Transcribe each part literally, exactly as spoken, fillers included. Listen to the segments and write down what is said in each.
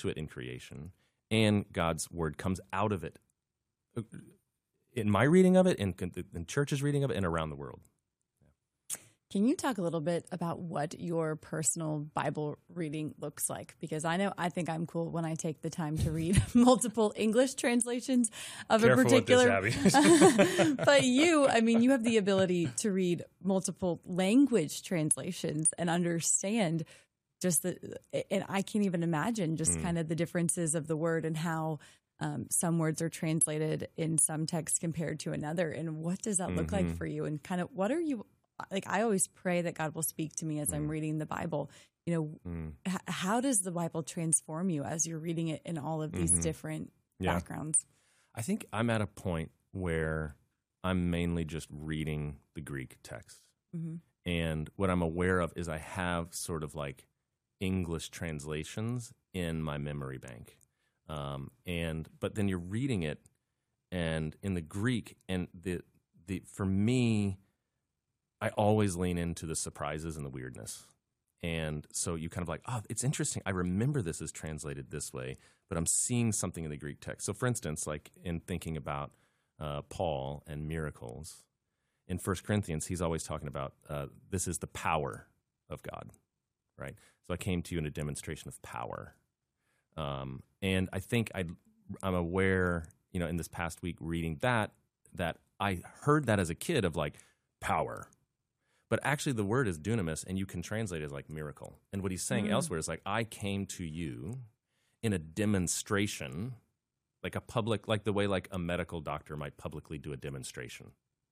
to it in creation, and God's word comes out of it. In my reading of it, in, in church's reading of it, and around the world. Can you talk a little bit about what your personal Bible reading looks like? Because I know I think I'm cool when I take the time to read multiple English translations of Careful a particular. with this, Abby. But you, I mean, you have the ability to read multiple language translations and understand just the. And I can't even imagine just mm. kind of the differences of the word and how um, some words are translated in some texts compared to another. And what does that mm-hmm. look like for you? And kind of what are you? Like, I always pray that God will speak to me as mm. I'm reading the Bible. You know, mm. h- how does the Bible transform you as you're reading it in all of these mm-hmm. different yeah. backgrounds? I think I'm at a point where I'm mainly just reading the Greek text. Mm-hmm. And what I'm aware of is I have sort of like English translations in my memory bank. Um, and but then you're reading it and in the Greek, and the the for me, I always lean into the surprises and the weirdness. And so you kind of like, oh, it's interesting. I remember this is translated this way, but I'm seeing something in the Greek text. So for instance, like in thinking about uh, Paul and miracles, in First Corinthians, he's always talking about uh, this is the power of God, right? So I came to you in a demonstration of power. Um, and I think I'd, I'm aware, you know, in this past week reading that, that I heard that as a kid of like power. But actually the word is dunamis, and you can translate it as like miracle. And what he's saying mm. elsewhere is like, I came to you in a demonstration, like a public, like the way like a medical doctor might publicly do a demonstration.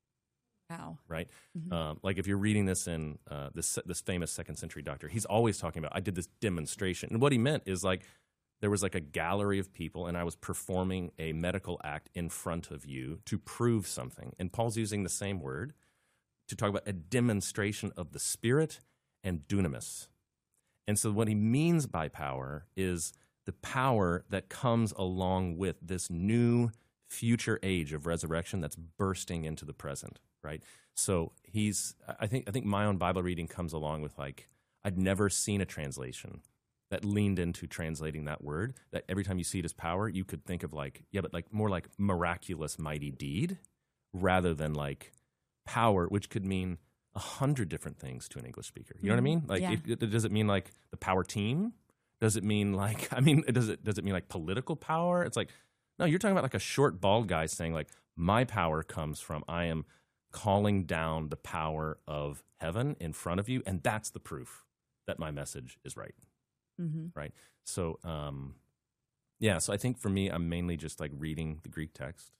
Wow. Right? Mm-hmm. Um, like if you're reading this in uh, this this famous second century doctor, he's always talking about, I did this demonstration. And what he meant is like, there was like a gallery of people, and I was performing a medical act in front of you to prove something. And Paul's using the same word to talk about a demonstration of the Spirit and dunamis. And so what he means by power is the power that comes along with this new future age of resurrection that's bursting into the present, right? So he's, I think, I think my own Bible reading comes along with like, I'd never seen a translation that leaned into translating that word, that every time you see it as power, you could think of like, yeah, but like more like miraculous mighty deed rather than like power, which could mean a hundred different things to an English speaker. You know what I mean? Like, yeah. it, it, does it mean like the power team? Does it mean like, I mean, does it does it mean like political power? It's like, no, you're talking about like a short, bald guy saying like, my power comes from, I am calling down the power of heaven in front of you, and that's the proof that my message is right. Mm-hmm. Right? So, um, yeah, so I think for me, I'm mainly just like reading the Greek text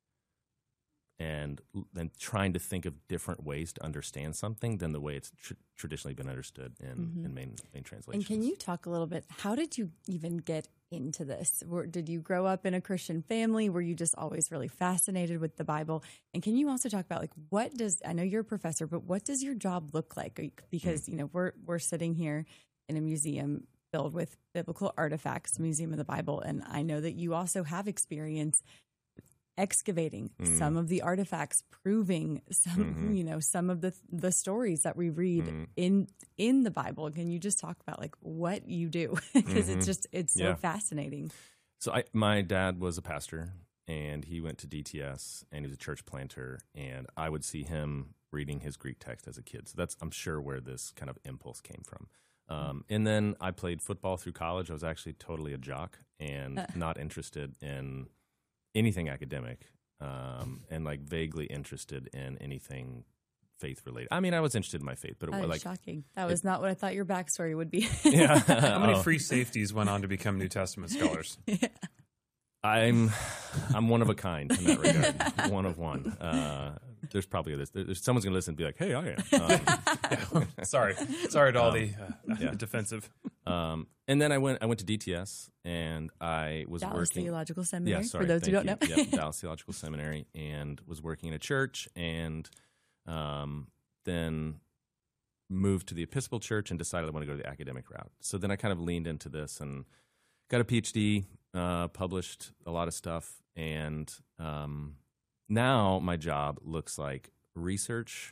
and then trying to think of different ways to understand something than the way it's tr- traditionally been understood in, mm-hmm. in main, main translations. And can you talk a little bit, how did you even get into this? Were, did you grow up in a Christian family? Were you just always really fascinated with the Bible? And can you also talk about like, what does, I know you're a professor, but what does your job look like? Because, mm-hmm. you know, we're we're sitting here in a museum filled with biblical artifacts, Museum of the Bible, and I know that you also have experience excavating mm. some of the artifacts, proving some, mm-hmm. you know, some of the the stories that we read mm. in in the Bible. Can you just talk about like what you do? Because mm-hmm. it's just it's so yeah. fascinating. So I, my dad was a pastor, and he went to D T S, and he was a church planter, and I would see him reading his Greek text as a kid. So that's, I'm sure, where this kind of impulse came from. Um, and then I played football through college. I was actually totally a jock and not interested in anything academic, um, and like vaguely interested in anything faith related. I mean, I was interested in my faith, but it was like shocking. That was it, not what I thought your backstory would be. Yeah. How many free safeties went on to become New Testament scholars? Yeah. I'm, I'm one of a kind in that regard. One of one. Uh, there's probably this. There's someone's gonna listen and be like, "Hey, I am." Um, yeah, sorry, sorry to all um, the uh, yeah. defensive. Um, and then I went. I went to D T S, and I was Dallas working. Theological Seminary. Yeah, sorry, for those who don't you. know. Yep, Dallas Theological Seminary, and was working in a church, and um, then moved to the Episcopal Church, and decided I want to go the academic route. So then I kind of leaned into this and got a P H D, uh, published a lot of stuff, and um, now my job looks like research,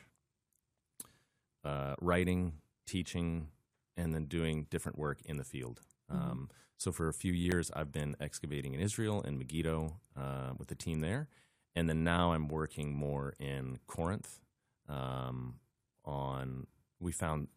uh, writing, teaching, and then doing different work in the field. Mm-hmm. Um, So for a few years, I've been excavating in Israel and Megiddo uh, with the team there. And then now I'm working more in Corinth um, on, we found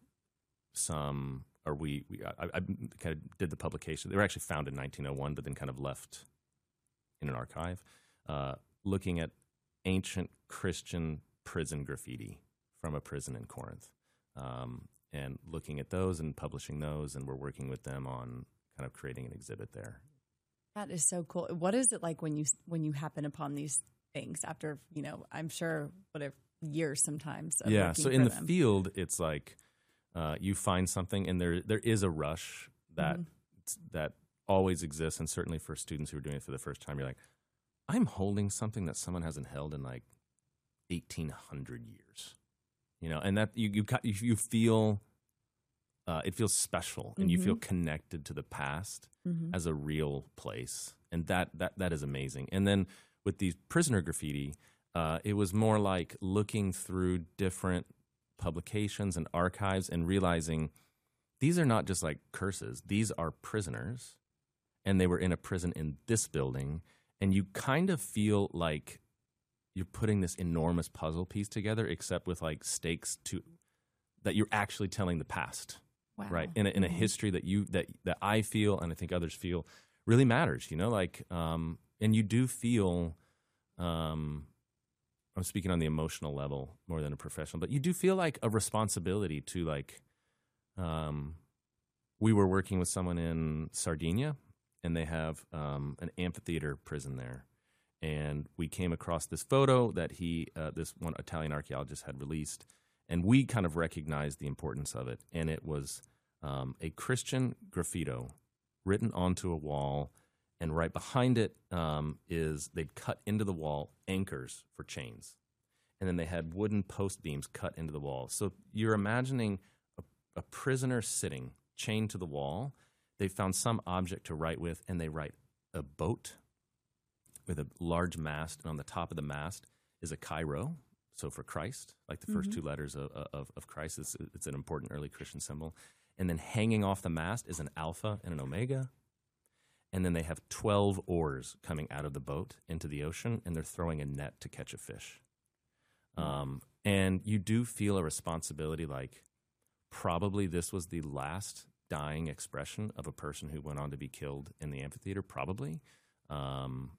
some, or we, we I, I kind of did the publication. They were actually found in nineteen oh one, but then kind of left in an archive, uh, looking at ancient Christian prison graffiti from a prison in Corinth, um, and looking at those and publishing those, and we're working with them on kind of creating an exhibit there. That is so cool. What is it like when you when you happen upon these things after, you know, I'm sure whatever years sometimes of yeah, looking so in for the them? field, it's like uh, you find something, and there there is a rush that Mm-hmm. that always exists, and certainly for students who are doing it for the first time, you're like, I'm holding something that someone hasn't held in like eighteen hundred years, you know, and that you you got- you feel uh, it feels special, and you feel connected to the past Mhm. as a real place, and that that that is amazing. And then with these prisoner graffiti, uh, it was more like looking through different publications and archives and realizing these are not just like curses; these are prisoners, and they were in a prison in this building, and you kind of feel like you're putting this enormous puzzle piece together, except with like stakes to that you're actually telling the past. Wow. Right, in a, in a history that you that that I feel, and I think others feel, really matters. You know, like, um, and you do feel. Um, I'm speaking on the emotional level more than a professional, but you do feel like a responsibility to like. Um, we were working with someone in Sardinia, and they have um, an amphitheater prison there, and we came across this photo that he, uh, this one Italian archaeologist, had released. And we kind of recognized the importance of it. And it was um, a Christian graffito written onto a wall. And right behind it um, is they'd cut into the wall anchors for chains. And then they had wooden post beams cut into the wall. So you're imagining a, a prisoner sitting chained to the wall. They found some object to write with, and they write a boat with a large mast. And on the top of the mast is a Chi-Rho. So for Christ, like the first Mhm. two letters of, of, of Christ, it's, it's an important early Christian symbol. And then hanging off the mast is an alpha and an omega. And then they have twelve oars coming out of the boat into the ocean, and they're throwing a net to catch a fish. Um, and you do feel a responsibility, like probably this was the last dying expression of a person who went on to be killed in the amphitheater, probably. Um,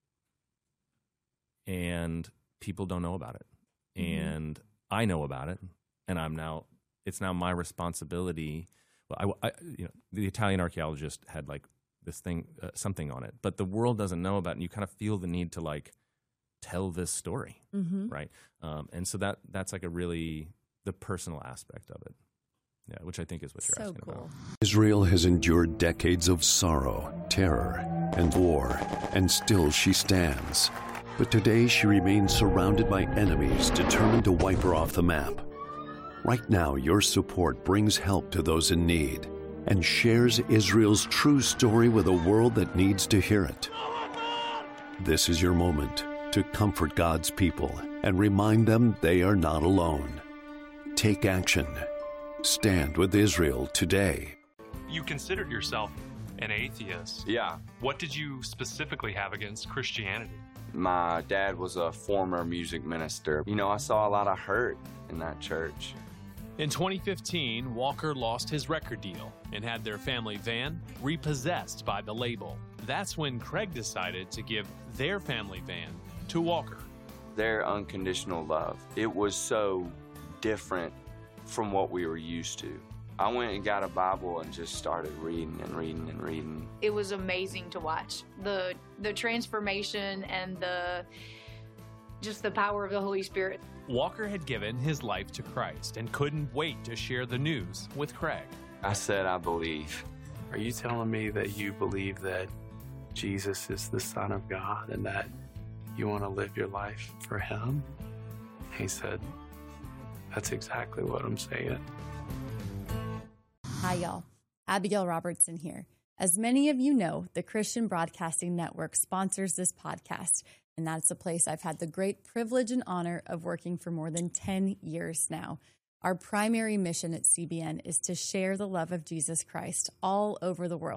and people don't know about it. And I know about it, and I'm now, it's now my responsibility. Well, I, I you know, the Italian archaeologist had like this thing, uh, something on it, but the world doesn't know about it, and you kind of feel the need to like tell this story, Mhm. right? Um, and so that that's like a really, the personal aspect of it, yeah, which I think is what you're So asking cool. about. Israel has endured decades of sorrow, terror, and war, and still she stands. But today she remains surrounded by enemies determined to wipe her off the map. Right now, your support brings help to those in need and shares Israel's true story with a world that needs to hear it. This is your moment to comfort God's people and remind them they are not alone. Take action. Stand with Israel today. You considered yourself an atheist. Yeah, What did you specifically have against Christianity? my dad was a former music minister. You know, I saw a lot of hurt in that church. In twenty fifteen, Walker lost his record deal and had their family van repossessed by the label. That's when Craig decided to give their family van to Walker. Their unconditional love, it was so different from what we were used to. I went and got a Bible and just started reading and reading and reading. It was amazing to watch. The the transformation and the just the power of the Holy Spirit. Walker had given his life to Christ and couldn't wait to share the news with Craig. I said, I believe. Are you telling me that you believe that Jesus is the Son of God and that you want to live your life for Him? He said, that's exactly what I'm saying. Hi, y'all. Abigail Robertson here. As many of you know, the Christian Broadcasting Network sponsors this podcast, and that's a place I've had the great privilege and honor of working for more than ten years now. Our primary mission at C B N is to share the love of Jesus Christ all over the world,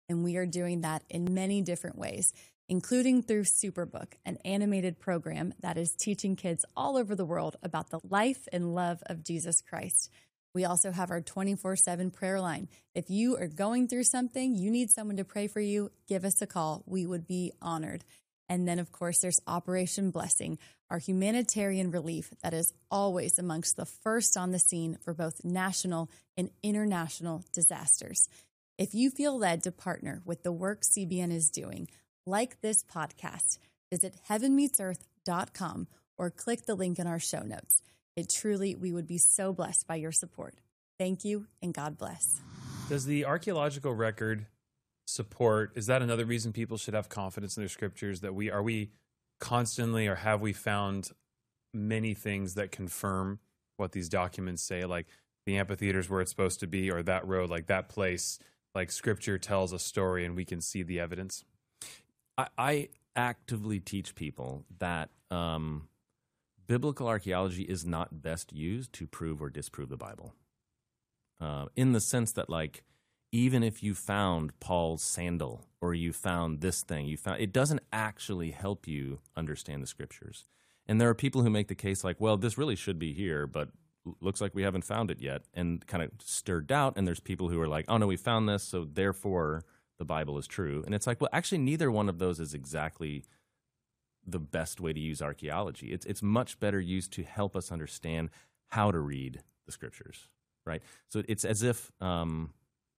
And we are doing that in many different ways, including through Superbook, an animated program that is teaching kids all over the world about the life and love of Jesus Christ. We also have our twenty-four seven prayer line. If you are going through something, you need someone to pray for you, give us a call. We would be honored. And then, of course, there's Operation Blessing, our humanitarian relief that is always amongst the first on the scene for both national and international disasters. If you feel led to partner with the work C B N is doing, like this podcast, visit heaven meets earth dot com or click the link in our show notes. It truly, we would be so blessed by your support. Thank you, and God bless. Does the archaeological record support, is that another reason people should have confidence in their scriptures, that we, are we constantly, or have we found many things that confirm what these documents say, like the amphitheater's where it's supposed to be, or that road, like that place, like scripture tells a story and we can see the evidence? I, I actively teach people that um, biblical archaeology is not best used to prove or disprove the Bible. Uh, in the sense that, like, even if you found Paul's sandal or you found this thing, you found it doesn't actually help you understand the scriptures. And there are people who make the case like, well, this really should be here, but looks like we haven't found it yet, and kind of stir doubt. And there's people who are like, oh no, we found this, so therefore the Bible is true. And it's like, well, actually, neither one of those is exactly the best way to use archaeology. It's it's much better used to help us understand how to read the scriptures, right? So it's as if um,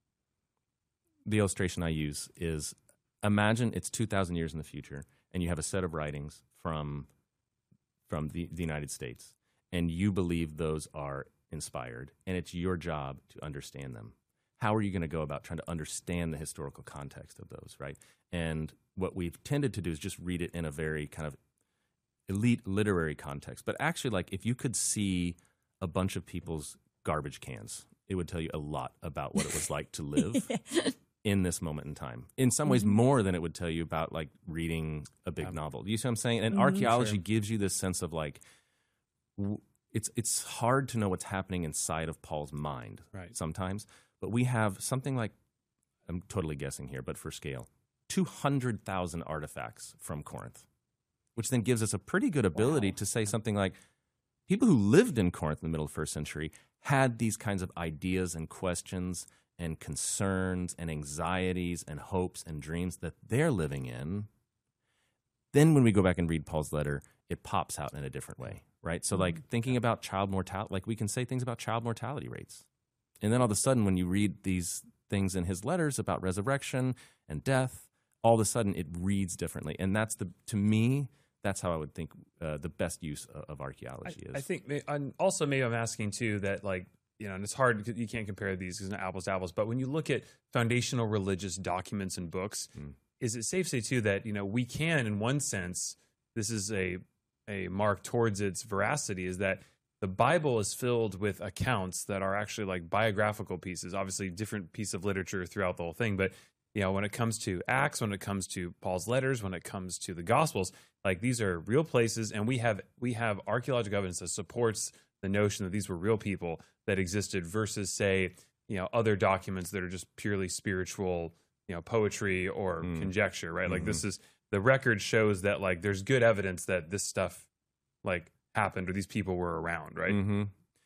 the illustration I use is, imagine it's two thousand years in the future, and you have a set of writings from from the, the United States, and you believe those are inspired, and it's your job to understand them. How are you going to go about trying to understand the historical context of those, right? And what we've tended to do is just read it in a very kind of elite literary context. But actually, like, if you could see a bunch of people's garbage cans, it would tell you a lot about what it was like to live in this moment in time. In some ways, Mm-hmm. more than it would tell you about, like, reading a big Um, novel. You see what I'm saying? And Mhm. archaeology Sure. gives you this sense of, like, w- it's it's hard to know what's happening inside of Paul's mind Right. sometimes. But we have something like, I'm totally guessing here, but for scale, two hundred thousand artifacts from Corinth, which then gives us a pretty good ability Wow. to say something like, people who lived in Corinth in the middle of the first century had these kinds of ideas and questions and concerns and anxieties and hopes and dreams that they're living in. Then when we go back and read Paul's letter, it pops out in a different way, right? So like thinking about child mortality, like we can say things about child mortality rates. And then all of a sudden, when you read these things in his letters about resurrection and death, all of a sudden it reads differently. And that's the, to me, that's how I would think uh, the best use of, of archaeology I, is. I think may- and also maybe I'm asking too that, like, you know, and it's hard because you can't compare these because it's not apples to apples. But when you look at foundational religious documents and books, Mm. is it safe to say too that, you know, we can, in one sense, this is a a mark towards its veracity, is that the Bible is filled with accounts that are actually like biographical pieces, obviously different piece of literature throughout the whole thing. But, you know, when it comes to Acts, when it comes to Paul's letters, when it comes to the Gospels, like these are real places. And we have we have archaeological evidence that supports the notion that these were real people that existed versus, say, you know, other documents that are just purely spiritual, you know, poetry or Mm. conjecture, right? Like Mhm. this is, the record shows that like there's good evidence that this stuff like happened or these people were around, right? Mhm.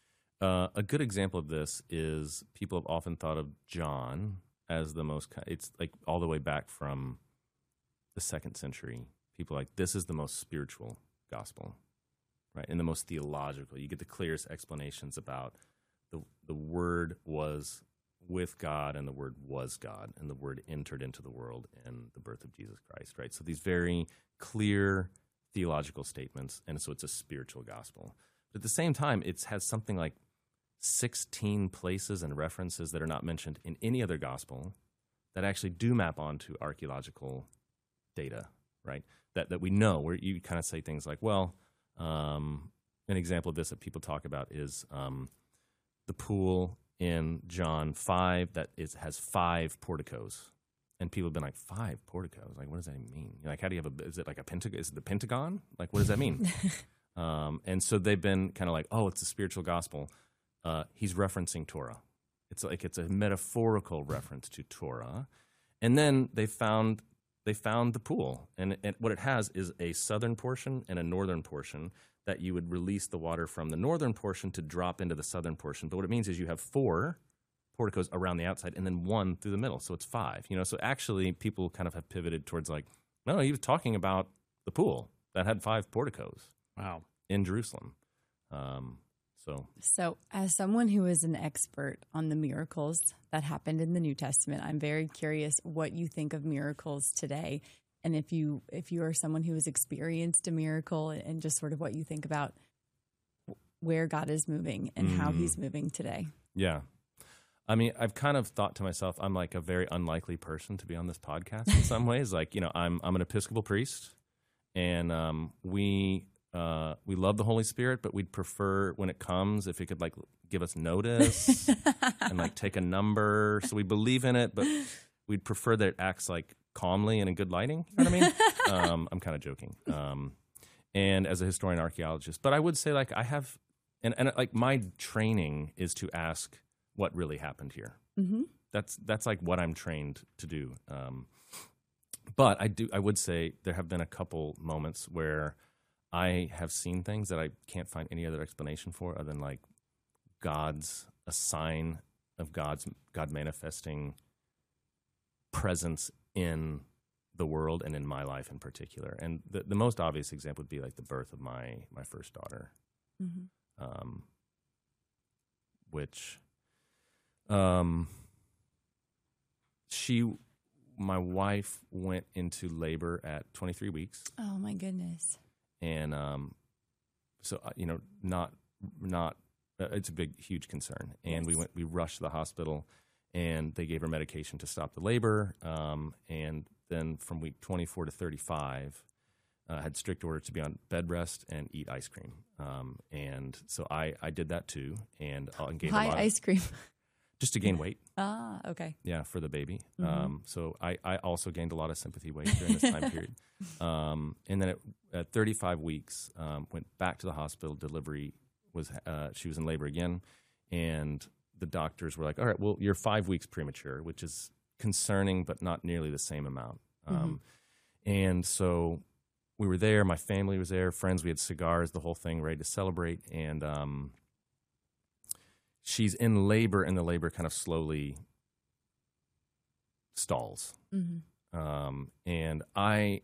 Uh, a good example of this is people have often thought of John as the most, ki- it's like all the way back from the second century. People are like, this is the most spiritual gospel, right? And the most theological. You get the clearest explanations about the the word was with God and the word was God and the word entered into the world and the birth of Jesus Christ, right? So these very clear theological statements, and so it's a spiritual gospel. But at the same time, it has something like sixteen places and references that are not mentioned in any other gospel that actually do map onto archaeological data, right? That that we know, where you kind of say things like, well, um, an example of this that people talk about is um, the pool in John five that is, has five porticos. And people have been like, five porticos? Like, what does that mean? Like, how do you have a, is it like a pentagon? Is it the Pentagon? Like, what does that mean? um, and so they've been kind of like, oh, it's a spiritual gospel. Uh, he's referencing Torah. It's like, it's a metaphorical reference to Torah. And then they found they found the pool, and, and what it has is a southern portion and a northern portion that you would release the water from the northern portion to drop into the southern portion. But what it means is you have four porticos around the outside and then one through the middle, so it's five. You know, so actually people kind of have pivoted towards like, no, he was talking about the pool that had five porticos. Wow, in Jerusalem. Um, so, so as someone who is an expert on the miracles that happened in the New Testament, I'm very curious what you think of miracles today, and if you if you are someone who has experienced a miracle, and just sort of what you think about where God is moving and mm. how He's moving today. Yeah. I mean, I've kind of thought to myself, I'm like a very unlikely person to be on this podcast in some ways. Like, you know, I'm I'm an Episcopal priest, and um, we uh, we love the Holy Spirit, but we'd prefer when it comes if it could like give us notice and like take a number. So we believe in it, but we'd prefer that it acts like calmly and in good lighting. You know what I mean? um, I'm kind of joking. Um, and as a historian archaeologist, but I would say like I have, and, and like my training is to ask what really happened here. Mm-hmm. That's that's like what I'm trained to do. Um, but I do I would say there have been a couple moments where I have seen things that I can't find any other explanation for other than like God's a sign of God's God manifesting presence in the world and in my life in particular. And the, the most obvious example would be like the birth of my my first daughter, mm-hmm. um, which. Um, she, my wife went into labor at twenty-three weeks. Oh my goodness. And, um, so, uh, you know, not, not, uh, it's a big, huge concern. And yes. we went, we rushed to the hospital and they gave her medication to stop the labor. Um, and then from week twenty-four to thirty-five, uh, had strict orders to be on bed rest and eat ice cream. Um, and so I, I did that too. And uh, and gave Why a lot ice of, cream? Just to gain weight. Ah, okay. Yeah, for the baby. Mm-hmm. Um, so I, I also gained a lot of sympathy weight during this time period. Um, and then at, at thirty-five weeks, um, went back to the hospital. Delivery was, uh, she was in labor again. And the doctors were like, all right, well, you're five weeks premature, which is concerning, but not nearly the same amount. Um, mm-hmm. And so we were there. My family was there. Friends, we had cigars, the whole thing, ready to celebrate. And um, she's in labor, and the labor kind of slowly stalls. Mm-hmm. Um, and I,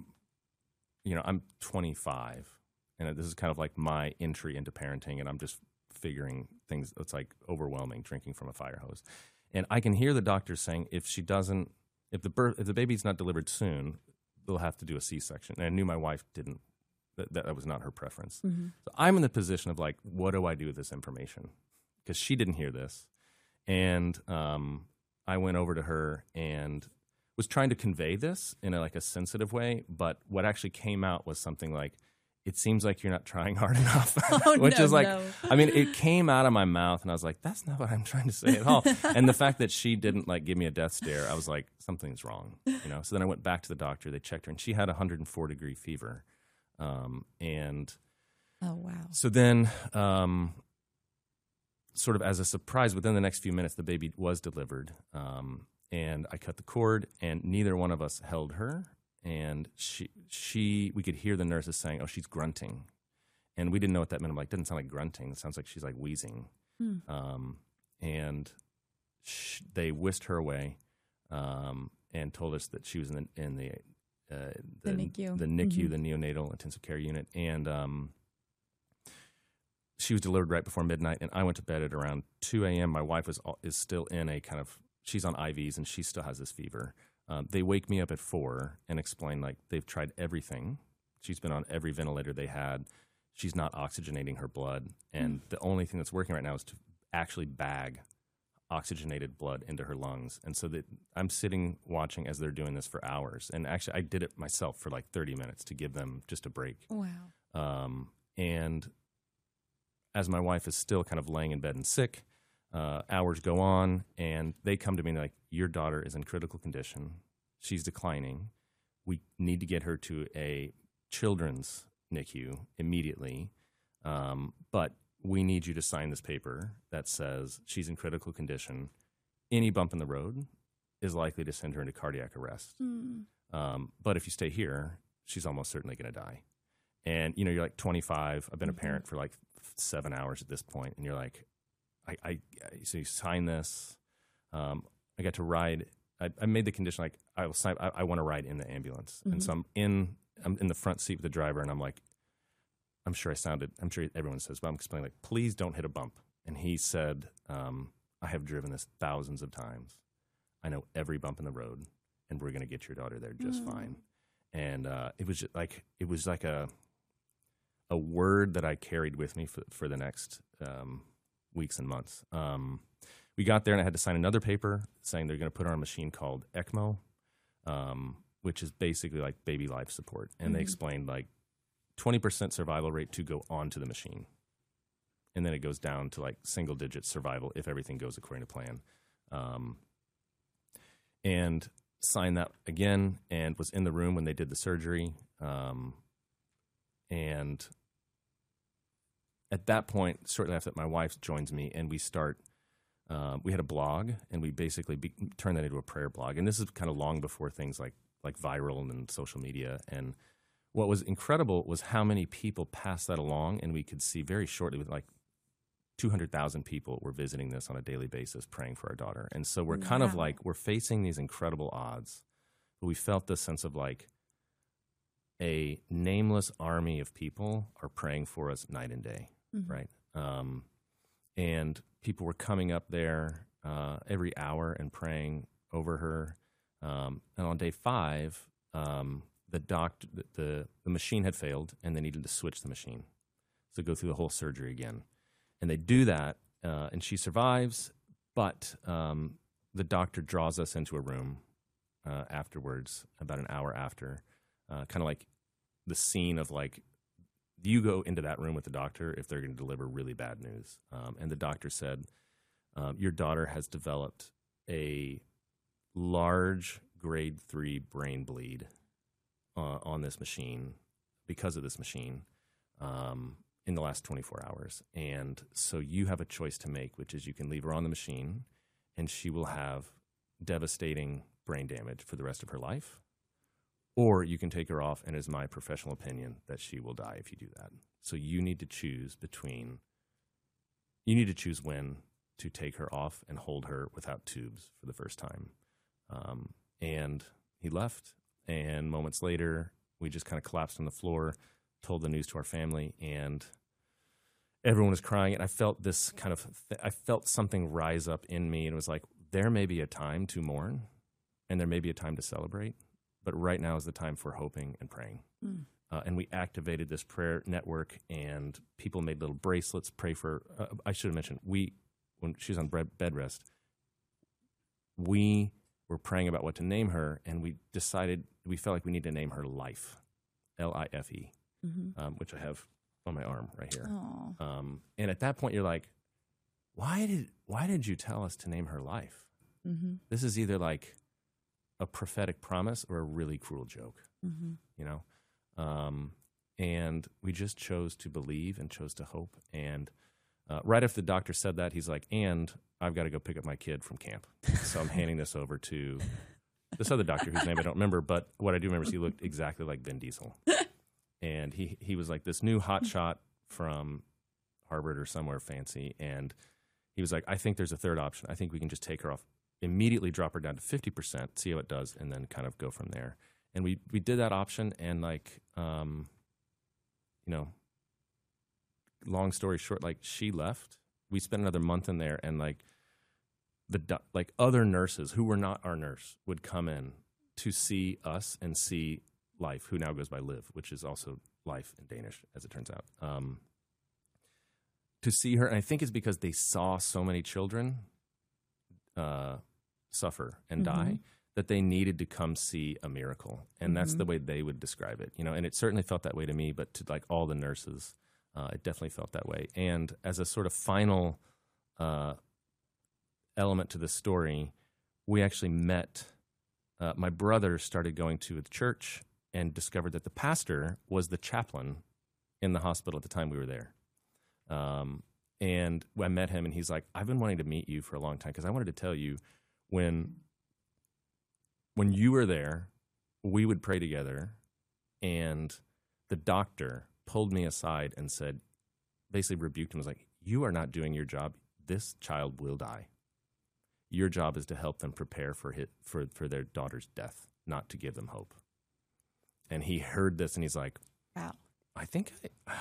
you know, I'm twenty-five, and this is kind of like my entry into parenting, and I'm just figuring things. It's like overwhelming, drinking from a fire hose. And I can hear the doctors saying, if she doesn't, if the birth, if the baby's not delivered soon, they'll have to do a C-section. And I knew my wife didn't, that, that was not her preference. Mm-hmm. So I'm in the position of like, what do I do with this information? Because she didn't hear this. And um, I went over to her and was trying to convey this in a, like a sensitive way. But what actually came out was something like, it seems like you're not trying hard enough. Oh, Which no, is like, no. I mean, it came out of my mouth and I was like, that's not what I'm trying to say at all. And the fact that she didn't like give me a death stare, I was like, something's wrong, you know? So then I went back to the doctor, they checked her, and she had a one hundred four degree fever. Um, and oh, wow. So then, um, sort of as a surprise, within the next few minutes, the baby was delivered. Um, and I cut the cord, and neither one of us held her. And she, she, we could hear the nurses saying, "Oh, she's grunting," and we didn't know what that meant. I'm like, "Doesn't sound like grunting. It sounds like she's like wheezing." Hmm. Um, and sh- they whisked her away, um, and told us that she was in the in the uh, the, the N I C U, the N I C U, mm-hmm. the neonatal intensive care unit, and um, she was delivered right before midnight. And I went to bed at around two a.m. My wife was is still in a kind of, she's on I Vs, and she still has this fever. Um, they wake me up at four and explain, like, they've tried everything. She's been on every ventilator they had. She's not oxygenating her blood. And mm. the only thing that's working right now is to actually bag oxygenated blood into her lungs. And so that I'm sitting watching as they're doing this for hours. And actually, I did it myself for like thirty minutes to give them just a break. Wow. Um, and as my wife is still kind of laying in bed and sick, Uh, hours go on, and they come to me and they're like, your daughter is in critical condition. She's declining. We need to get her to a children's N I C U immediately, um, but we need you to sign this paper that says she's in critical condition. Any bump in the road, is likely to send her into cardiac arrest. Mm. Um, but if you stay here, she's almost certainly going to die. And, you know, you're like twenty-five. I've been mm-hmm. a parent for like seven hours at this point, and you're like, I, I so you sign this. Um, I got to ride. I, I made the condition like I will sign. I, I want to ride in the ambulance, mm-hmm. and so I'm in. I'm in the front seat with the driver, and I'm like, I'm sure I sounded. I'm sure everyone says, but I'm explaining like, please don't hit a bump. And he said, um, I have driven this thousands of times. I know every bump in the road, and we're going to get your daughter there just mm. fine. And uh, it was just like it was like a a word that I carried with me for, for the next um, weeks and months. Um, we got there, and I had to sign another paper saying they're going to put her on a machine called ECMO, um, which is basically like baby life support. And mm-hmm. they explained like twenty percent survival rate to go onto the machine. And then it goes down to like single digit survival if everything goes according to plan. Um, and signed that again and was in the room when they did the surgery. Um, and at that point, shortly after that, my wife joins me and we start, uh, we had a blog and we basically be, turned that into a prayer blog. And this is kind of long before things like, like viral and social media. And what was incredible was how many people passed that along, and we could see very shortly with like two hundred thousand people were visiting this on a daily basis, praying for our daughter. And so we're kind wow. of like, we're facing these incredible odds, but we felt this sense of like a nameless army of people are praying for us night and day, mm-hmm. right? Um, and people were coming up there uh, every hour and praying over her. Um, and on day five, um, the doctor, the, the the machine had failed, and they needed to switch the machine, so go through the whole surgery again. And they do that, uh, and she survives, but um, the doctor draws us into a room uh, afterwards, about an hour after, uh, kind of like the scene of like, you go into that room with the doctor if they're going to deliver really bad news. Um, and the doctor said, um, your daughter has developed a large grade three brain bleed uh, on this machine because of this machine. Um, in the last twenty-four hours. And so you have a choice to make, which is you can leave her on the machine and she will have devastating brain damage for the rest of her life, or you can take her off, and it is my professional opinion that she will die if you do that. So you need to choose between, you need to choose when to take her off and hold her without tubes for the first time. Um, and he left, and moments later, we just kind of collapsed on the floor, told the news to our family, and everyone was crying. And I felt this kind of, th- I felt something rise up in me, and it was like, there may be a time to mourn, and there may be a time to celebrate, but right now is the time for hoping and praying. Mm. Uh, and we activated this prayer network, and people made little bracelets, pray for, uh, I should have mentioned, we, when she was on bed rest, we were praying about what to name her, and we decided, we felt like we need to name her Life, L I F E. Mm-hmm. Um, which I have on my arm right here. Um, and at that point, you're like, why did why did you tell us to name her Life? Mm-hmm. This is either like a prophetic promise or a really cruel joke, mm-hmm. you know? Um, and we just chose to believe and chose to hope. And uh, right after the doctor said that, he's like, and I've got to go pick up my kid from camp. So I'm handing this over to this other doctor whose name I don't remember, but what I do remember is he looked exactly like Vin Diesel. And he, he was like this new hot shot from Harvard or somewhere fancy. And he was like, I think there's a third option. I think we can just take her off, immediately drop her down to fifty percent, see how it does, and then kind of go from there. And we, we did that option. And like, um, you know, long story short, like she left. We spent another month in there, and like the like other nurses who were not our nurse would come in to see us and see Life, who now goes by Liv, which is also life in Danish, as it turns out. Um, to see her, and I think it's because they saw so many children uh, suffer and mm-hmm. die that they needed to come see a miracle, and mm-hmm. that's the way they would describe it. You know, and it certainly felt that way to me, but to like all the nurses, uh, it definitely felt that way. And as a sort of final uh, element to the story, we actually met. Uh, my brother started going to the church and discovered that the pastor was the chaplain in the hospital at the time we were there. Um, and I met him, and he's like, I've been wanting to meet you for a long time because I wanted to tell you when when you were there, we would pray together, and the doctor pulled me aside and said, basically rebuked him, was like, you are not doing your job. This child will die. Your job is to help them prepare for hit, for, for their daughter's death, not to give them hope. And he heard this, and he's like, wow, I think I,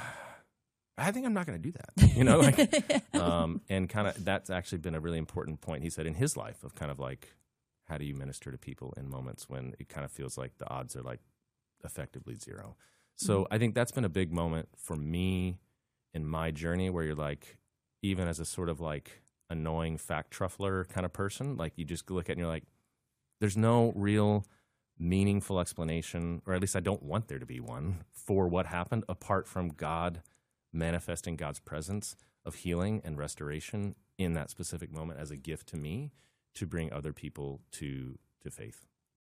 I think I'm not going to do that, you know, like, um, and kind of that's actually been a really important point, he said, in his life, of kind of like, how do you minister to people in moments when it kind of feels like the odds are like effectively zero? So mm-hmm. I think that's been a big moment for me in my journey, where you're like, even as a sort of like annoying fact truffler kind of person, like you just look at it and you're like, there's no real meaningful explanation, or at least I don't want there to be one, for what happened apart from God manifesting God's presence of healing and restoration in that specific moment as a gift to me to bring other people to to faith.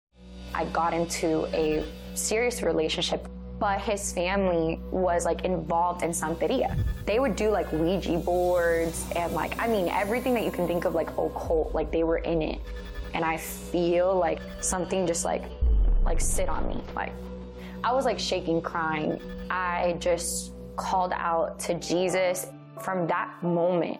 I got into a serious relationship, but his family was like involved in Santeria. They would do like Ouija boards and like, I mean, everything that you can think of like occult, like they were in it. And I feel like something just like, like sit on me. Like I was like shaking, crying. I just called out to Jesus. From that moment,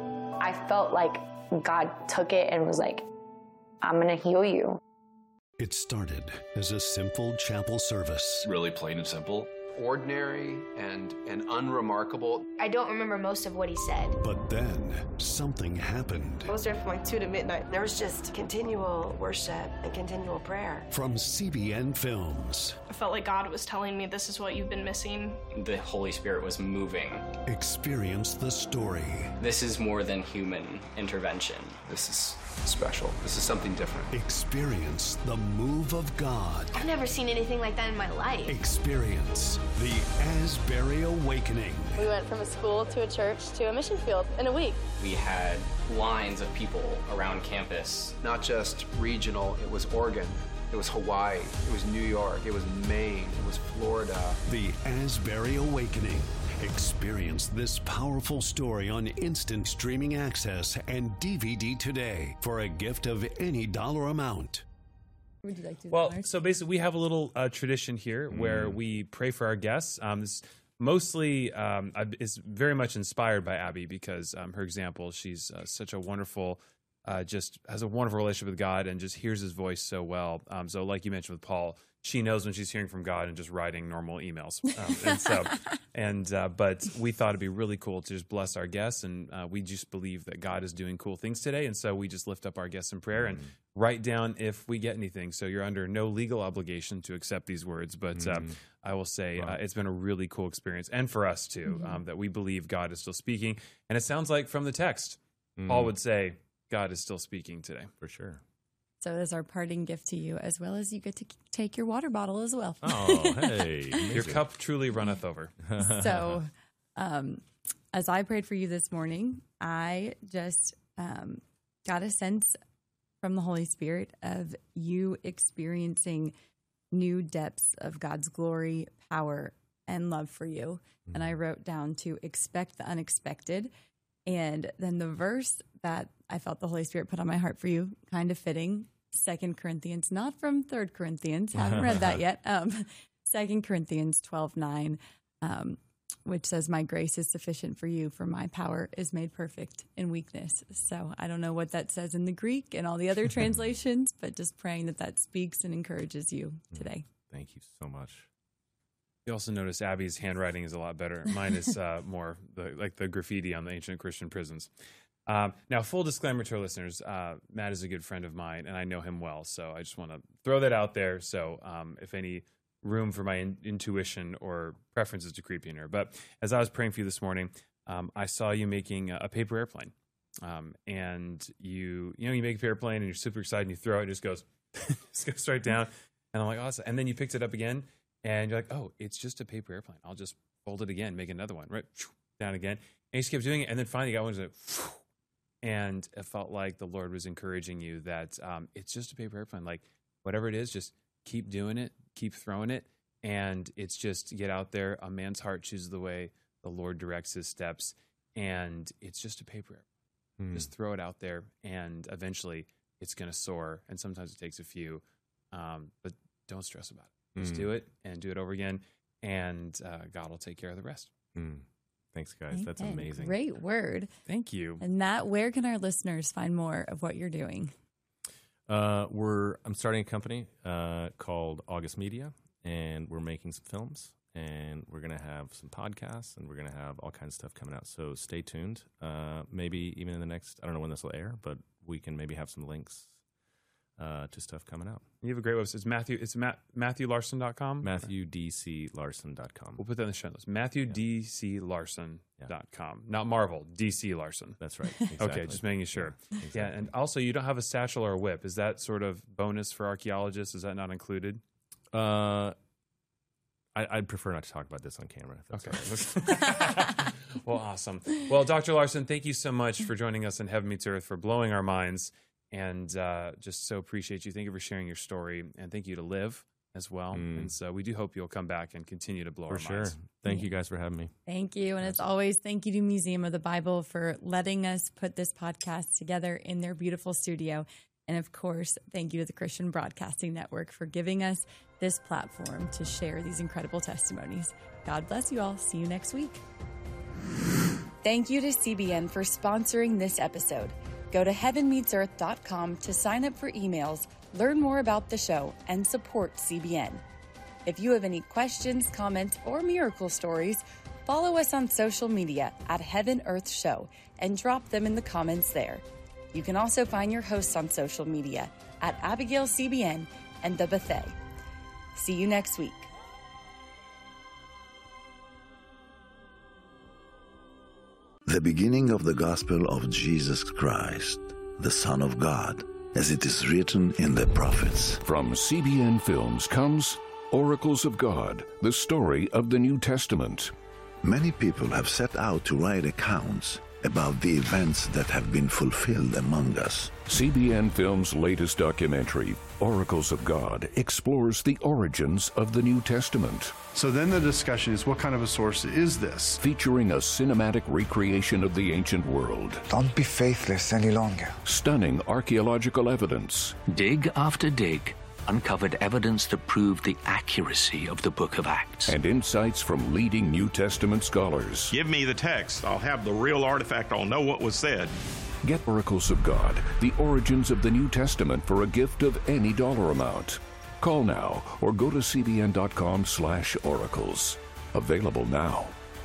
I felt like God took it and was like, I'm gonna heal you. It started as a simple chapel service. Really plain and simple. Ordinary and, and unremarkable. I don't remember most of what he said. But then something happened. I was there from like two to midnight. There was just continual worship and continual prayer. From C B N Films. I felt like God was telling me, this is what you've been missing. The Holy Spirit was moving. Experience the story. This is more than human intervention. This is special. This is something different. Experience the move of God. I've never seen anything like that in my life. Experience the Asbury Awakening. We went from a school to a church to a mission field in a week. We had lines of people around campus. Not just regional, it was Oregon, it was Hawaii, it was New York, it was Maine, it was Florida. The Asbury Awakening. Experience this powerful story on instant streaming access and D V D today for a gift of any dollar amount. Would you like to? Well, so basically, we have a little uh, tradition here mm. where we pray for our guests. Um, this mostly um, is very much inspired by Abby because um, her example. She's uh, such a wonderful, uh, just has a wonderful relationship with God and just hears His voice so well. Um, so, like you mentioned with Paul, she knows when she's hearing from God and just writing normal emails. Um, and so, and uh, but we thought it'd be really cool to just bless our guests, and uh, we just believe that God is doing cool things today, and so we just lift up our guests in prayer mm. and write down if we get anything. So you're under no legal obligation to accept these words, but mm. uh, I will say wow. uh, it's been a really cool experience, and for us too, mm-hmm. um, that we believe God is still speaking, and it sounds like from the text, mm. Paul would say God is still speaking today. For sure. So as our parting gift to you, as well as you get to take your water bottle as well. Oh, hey. Your cup truly runneth over. So um, as I prayed for you this morning, I just um, got a sense from the Holy Spirit of you experiencing new depths of God's glory, power, and love for you. Mm-hmm. And I wrote down to expect the unexpected. And then the verse that I felt the Holy Spirit put on my heart for you, kind of fitting, Second Corinthians, not from Third Corinthians, haven't read that yet, um, Second Corinthians twelve nine, um, which says, my grace is sufficient for you, for my power is made perfect in weakness. So I don't know what that says in the Greek and all the other translations, but just praying that that speaks and encourages you today. Thank you so much. You also notice Abby's handwriting is a lot better. Mine is uh, more the, like the graffiti on the ancient Christian prisons. Um, now, full disclaimer to our listeners, uh, Matt is a good friend of mine, and I know him well, so I just want to throw that out there. So um, if any room for my in- intuition or preferences to creep in here. But as I was praying for you this morning, um, I saw you making a, a paper airplane. Um, and you, you know, you make a paper airplane, and you're super excited, and you throw it, and it just goes, just goes straight down. And I'm like, awesome. And then you picked it up again, and you're like, oh, it's just a paper airplane. I'll just fold it again, make another one, right? Down again. And you just kept doing it. And then finally you got one that, and it felt like the Lord was encouraging you that um, it's just a paper airplane. Like, whatever it is, just keep doing it, keep throwing it. And it's just get out there. A man's heart chooses the way, the Lord directs his steps. And it's just a paper airplane. Hmm. Just throw it out there, and eventually it's going to soar. And sometimes it takes a few, Um, but don't stress about it. Just Mm. do it and do it over again, and uh, God will take care of the rest. Mm. Thanks, guys. That's Amen. amazing. Great word. Thank you. And Matt, where can our listeners find more of what you're doing? Uh, we're I'm starting a company uh, called August Media, and we're making some films, and we're gonna have some podcasts, and we're gonna have all kinds of stuff coming out. So stay tuned. Uh, maybe even in the next, I don't know when this will air, but we can maybe have some links uh, to stuff coming out. You have a great website. It's Matthew. It's Matt, Matthew Larson dot com. Matthew D C Larson dot com. We'll put that in the show notes. Matthew D C Larson dot com. Not Marvel, D C Larson. That's right. Okay, Exactly. just making sure. Exactly. Yeah, and also you don't have a satchel or a whip. Is that sort of bonus for archaeologists? Is that not included? Uh, I, I'd prefer not to talk about this on camera. If that's Okay. all right. Well, awesome. Well, Doctor Larson, thank you so much for joining us in Heaven Meets Earth, for blowing our minds, and uh, just so appreciate you. Thank you for sharing your story, and thank you to Liv as well. Mm. And so we do hope you'll come back and continue to blow For our sure. minds. Thank you guys for having me. Thank you. And as always, thank you to Museum of the Bible for letting us put this podcast together in their beautiful studio. And of course, thank you to the Christian Broadcasting Network for giving us this platform to share these incredible testimonies. God bless you all. See you next week. Thank you to C B N for sponsoring this episode. Go to heaven meets earth dot com to sign up for emails, learn more about the show, and support C B N. If you have any questions, comments, or miracle stories, follow us on social media at Heaven Earth Show and drop them in the comments there. You can also find your hosts on social media at Abigail C B N and The Buffet. See you next week. The beginning of the gospel of Jesus Christ, the Son of God, as it is written in the prophets. From C B N Films comes Oracles of God, the story of the New Testament. Many people have set out to write accounts about the events that have been fulfilled among us. C B N Films' latest documentary, Oracles of God, explores the origins of the New Testament. So then the discussion is, what kind of a source is this? Featuring a cinematic recreation of the ancient world. Don't be faithless any longer. Stunning archaeological evidence. Dig after dig uncovered evidence that proved the accuracy of the book of Acts. And insights from leading New Testament scholars. Give me the text. I'll have the real artifact. I'll know what was said. Get Oracles of God, the origins of the New Testament for a gift of any dollar amount. Call now or go to cbn.com slash oracles. Available now.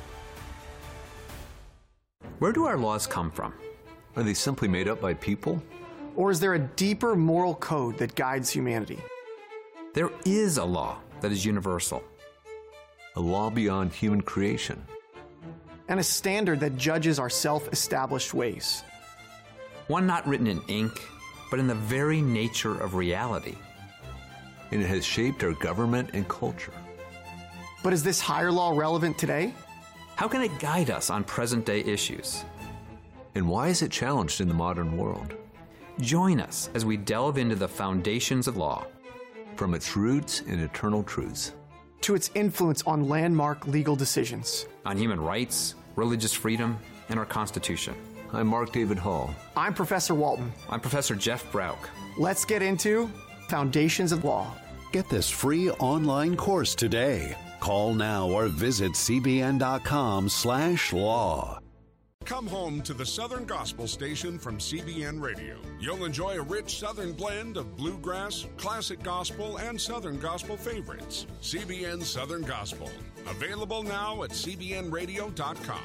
Where do our laws come from? Are they simply made up by people? Or is there a deeper moral code that guides humanity? There is a law that is universal. A law beyond human creation. And a standard that judges our self-established ways. One not written in ink, but in the very nature of reality. And it has shaped our government and culture. But is this higher law relevant today? How can it guide us on present-day issues? And why is it challenged in the modern world? Join us as we delve into the foundations of law. From its roots and eternal truths. To its influence on landmark legal decisions. On human rights, religious freedom, and our Constitution. I'm Mark David Hall. I'm Professor Walton. I'm Professor Jeff Brauk. Let's get into Foundations of Law. Get this free online course today. Call now or visit cbn.com slash law. Come home to the Southern Gospel Station from C B N Radio. You'll enjoy a rich Southern blend of bluegrass, classic gospel, and Southern gospel favorites. C B N Southern Gospel. Available now at c b n radio dot com.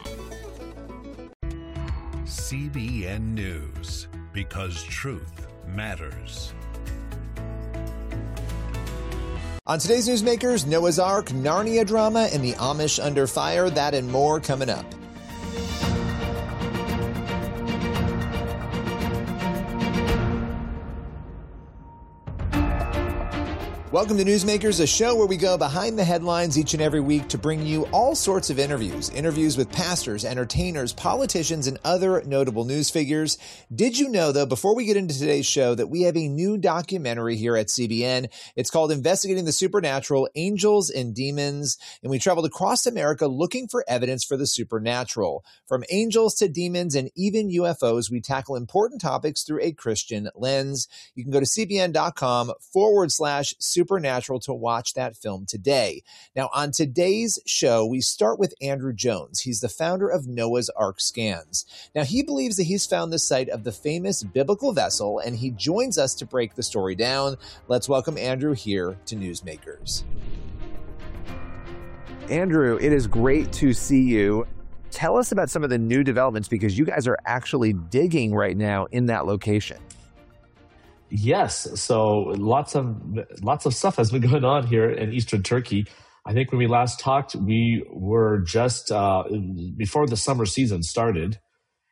C B N News, because truth matters. On today's Newsmakers, Noah's Ark, Narnia drama, and the Amish under fire. That and more coming up. Welcome to Newsmakers, a show where we go behind the headlines each and every week to bring you all sorts of interviews. Interviews with pastors, entertainers, politicians, and other notable news figures. Did you know, though, before we get into today's show, that we have a new documentary here at C B N? It's called Investigating the Supernatural, Angels and Demons, and we traveled across America looking for evidence for the supernatural. From angels to demons and even U F Os, we tackle important topics through a Christian lens. You can go to cbn.com forward slash supernatural to watch that film today. Now, on today's show, we start with Andrew Jones. He's the founder of Noah's Ark Scans. Now, he believes that he's found the site of the famous biblical vessel, and he joins us to break the story down. Let's welcome Andrew here to Newsmakers. Andrew, it is great to see you. Tell us about some of the new developments, because you guys are actually digging right now in that location. Yes, so lots of lots of stuff has been going on here in eastern Turkey. I think when we last talked, we were just uh, before the summer season started,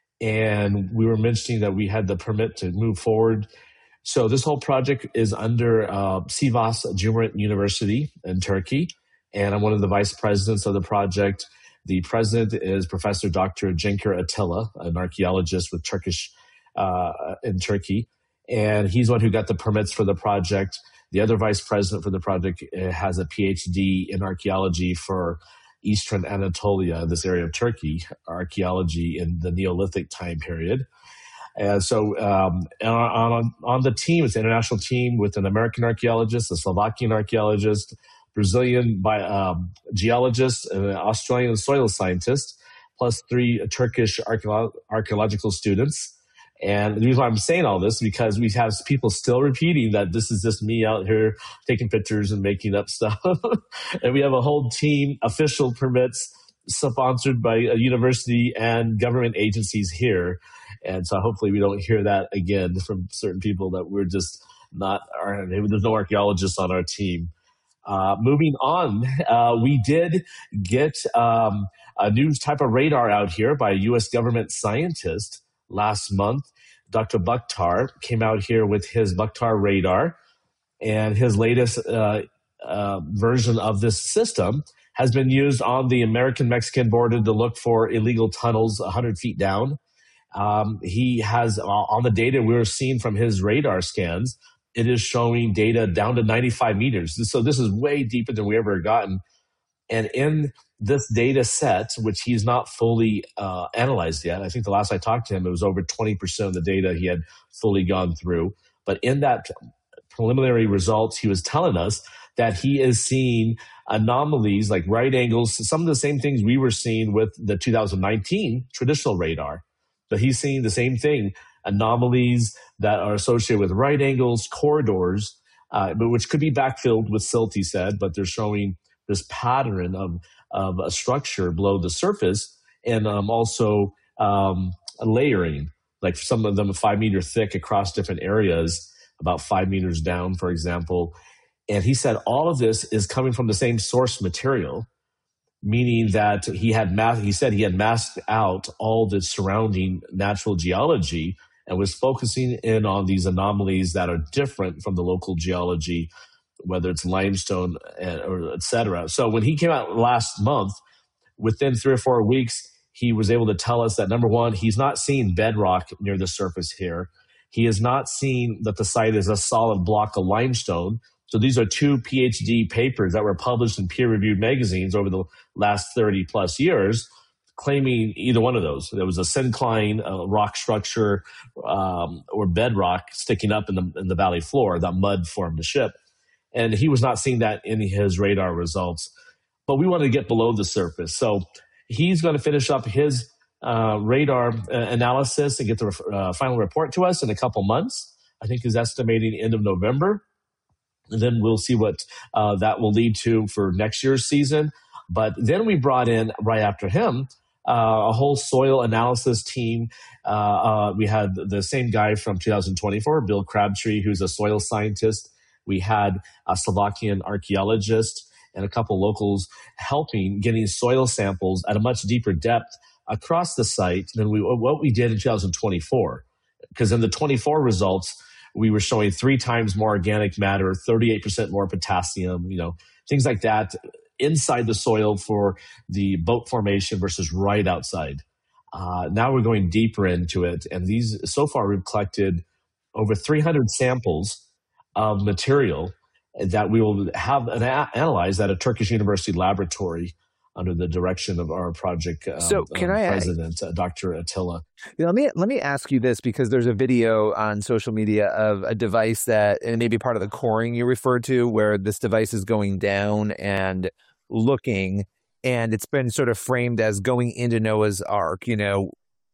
and we were mentioning that we had the permit to move forward. So this whole project is under uh, Sivas Cumhuriyet University in Turkey, and I'm one of the vice presidents of the project. The president is Professor Doctor Cenkir Atilla, an archaeologist with Turkish uh, in Turkey. And he's the one who got the permits for the project. The other vice president for the project has a P H D in archaeology for Eastern Anatolia, this area of Turkey, archaeology in the Neolithic time period. And so um, on, on the team, it's an international team with an American archaeologist, a Slovakian archaeologist, Brazilian bi- um, geologist, and an Australian soil scientist, plus three Turkish archeolo- archaeological students. And the reason why I'm saying all this is because we have people still repeating that this is just me out here taking pictures and making up stuff. And we have a whole team, official permits, sponsored by a university and government agencies here. And so hopefully we don't hear that again from certain people that we're just not, there's no archaeologists on our team. Uh, moving on, uh, we did get um, a new type of radar out here by a U S government scientist. Last month, Doctor Bakhtar came out here with his Bakhtar radar, and his latest uh, uh, version of this system has been used on the American-Mexican border to look for illegal tunnels one hundred feet down. Um, he has, uh, on the data we were seeing from his radar scans, it is showing data down to ninety-five meters. So this is way deeper than we ever gotten. And in this data set, which he's not fully uh, analyzed yet, I think the last I talked to him, it was over twenty percent of the data he had fully gone through. But in that preliminary results, he was telling us that he is seeing anomalies like right angles, some of the same things we were seeing with the two thousand nineteen traditional radar. But he's seeing the same thing, anomalies that are associated with right angles, corridors, uh, but which could be backfilled with silt, he said, but they're showing this pattern of, of a structure below the surface, and um, also um, layering, like some of them five meter thick across different areas, about five meters down, for example. And he said all of this is coming from the same source material, meaning that he had math, he said he had masked out all the surrounding natural geology and was focusing in on these anomalies that are different from the local geology, whether it's limestone or et cetera. So when he came out last month, within three or four weeks, he was able to tell us that, number one, he's not seeing bedrock near the surface here. He is not seeing that the site is a solid block of limestone. So these are two P H D papers that were published in peer-reviewed magazines over the last thirty plus years, claiming either one of those. There was a syncline, a rock structure, um, or bedrock sticking up in the, in the valley floor. That mud formed the ship. And he was not seeing that in his radar results. But we wanted to get below the surface. So he's going to finish up his uh, radar uh, analysis and get the uh, final report to us in a couple months. I think he's estimating end of November. And then we'll see what uh, that will lead to for next year's season. But then we brought in, right after him, uh, a whole soil analysis team. Uh, uh, we had the same guy from two thousand twenty-four, Bill Crabtree, who's a soil scientist. We had a Slovakian archaeologist and a couple locals helping getting soil samples at a much deeper depth across the site than we, what we did in two thousand twenty-four. Because in the twenty-four results, we were showing three times more organic matter, thirty-eight percent more potassium, you know, things like that inside the soil for the boat formation versus right outside. Uh, now we're going deeper into it. And these, so far we've collected over three hundred samples of material that we will have an a- analyzed at a Turkish university laboratory under the direction of our project um, so can um, I, president, uh, Doctor Attila. You know, let me let me ask you this, because there's a video on social media of a device that, and maybe part of the coring you referred to, where this device is going down and looking, and it's been sort of framed as going into Noah's Ark. You know,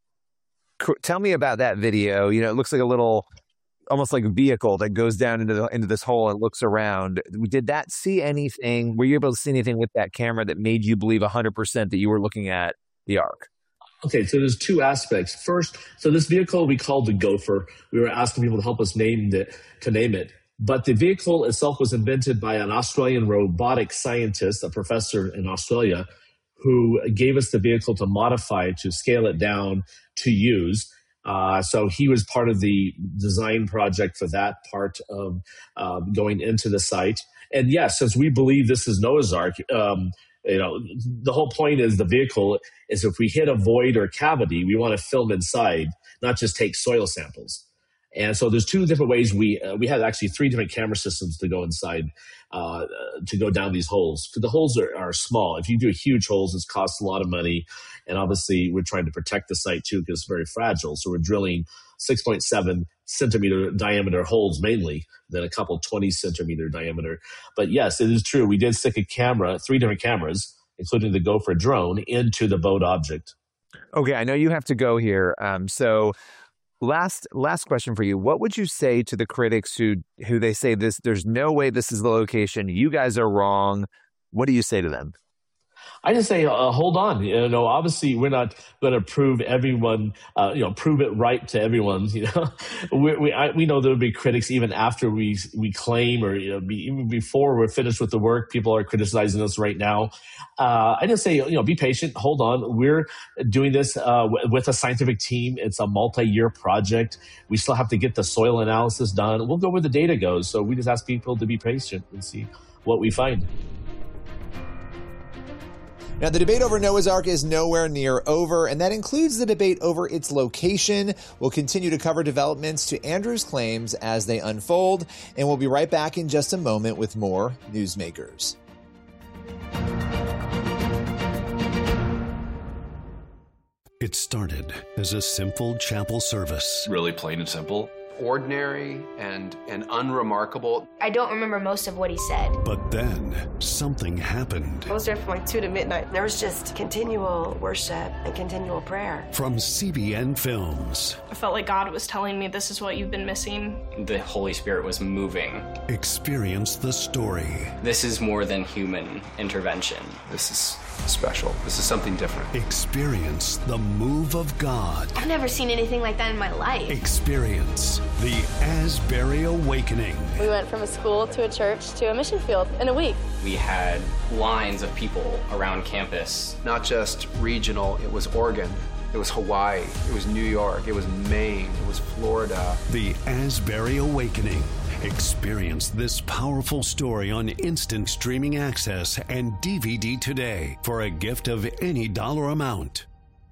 tell me about that video. You know, it looks like a little, almost like a vehicle that goes down into the, into this hole and looks around. Did that see anything? Were you able to see anything with that camera that made you believe one hundred percent that you were looking at the Ark? Okay, so there's two aspects. First, so this vehicle we called the Gopher. We were asking people to help us name it, to name it. But the vehicle itself was invented by an Australian robotic scientist, a professor in Australia, who gave us the vehicle to modify, to scale it down, to use. Uh, so he was part of the design project for that part of uh, going into the site. And yes, since we believe this is Noah's Ark, um, you know, the whole point is the vehicle is if we hit a void or cavity, we want to film inside, not just take soil samples. And so there's two different ways. We uh, we had actually three different camera systems to go inside, uh, to go down these holes. Because the holes are, are small. If you do huge holes, it costs a lot of money. And obviously, we're trying to protect the site, too, because it's very fragile. So we're drilling six point seven centimeter diameter holes mainly, then a couple twenty centimeter diameter. But yes, it is true. We did stick a camera, three different cameras, including the Gopher drone, into the boat object. Okay, I know you have to go here. Um, so... Last last question for you. What would you say to the critics who who they say this, there's no way this is the location, you guys are wrong? What do you say to them? I just say, uh, hold on. You know, obviously, we're not going to prove everyone, uh, you know, prove it right to everyone. You know, we we, I, we know there'll be critics even after we we claim, or you know, be, even before we're finished with the work. People are criticizing us right now. Uh, I just say, you know, be patient. Hold on. We're doing this uh, w- with a scientific team. It's a multi-year project. We still have to get the soil analysis done. We'll go where the data goes. So we just ask people to be patient and see what we find. Now, the debate over Noah's Ark is nowhere near over, and that includes the debate over its location. We'll continue to cover developments to Andrew's claims as they unfold, and we'll be right back in just a moment with more Newsmakers. It started as a simple chapel service. Really plain and simple. Ordinary and, and unremarkable. I don't remember most of what he said. But then something happened. I was there from like two to midnight. There was just continual worship and continual prayer. From C B N Films. I felt like God was telling me this is what you've been missing. The Holy Spirit was moving. Experience the story. This is more than human intervention. This is special. This is something different. Experience the move of God. I've never seen anything like that in my life. Experience the Asbury Awakening. We went from a school to a church to a mission field in a week. We had lines of people around campus. Not just regional, it was Oregon. It was Hawaii. It was New York. It was Maine. It was Florida. The Asbury Awakening. Experience this powerful story on instant streaming access and D V D today for a gift of any dollar amount.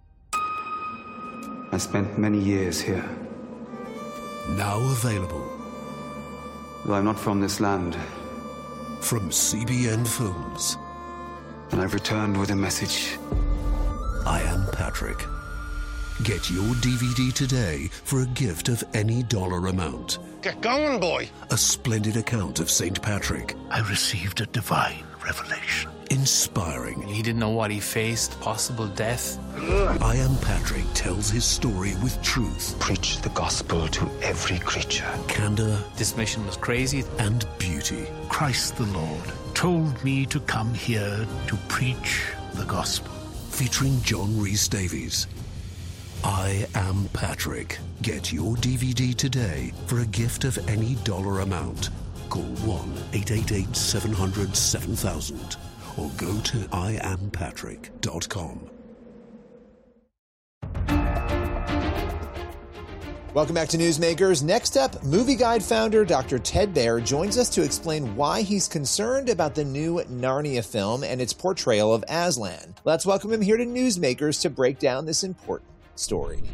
I spent many years here. Now available. Though I'm not from this land. From C B N Films. And I've returned with a message. I am Patrick. Get your D V D today for a gift of any dollar amount. Get going, boy. A splendid account of Saint Patrick. I received a divine revelation. Inspiring. He didn't know what he faced, possible death. I Am Patrick tells his story with truth. Preach the gospel to every creature. Candor. This mission was crazy. And beauty. Christ the Lord told me to come here to preach the gospel. Featuring John Rhys Davies. I Am Patrick. Get your D V D today for a gift of any dollar amount. Call one eight eight eight, seven hundred, seven thousand or go to I am patrick dot com. Welcome back to Newsmakers. Next up, Movie Guide founder Doctor Ted Baehr joins us to explain why he's concerned about the new Narnia film and its portrayal of Aslan. Let's welcome him here to Newsmakers to break down this important story.